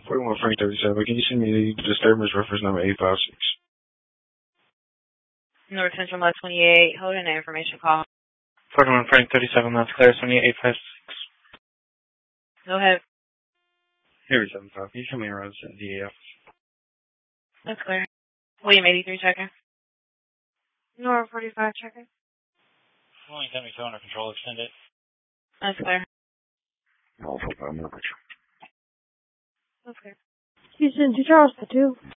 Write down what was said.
41 Frank 37. Can you send me the disturbance reference number 856? North Central Lot 28, holding an information call. 41 Frank 37, North Claire 28856. Go ahead. Here we 75. Can you show me around the DA office? That's clear. William 83 checking. North 45 checking. William 72 under control, extend it. That's clear. No, I'm not with you. That's clear. Houston, 2 Charles, 2.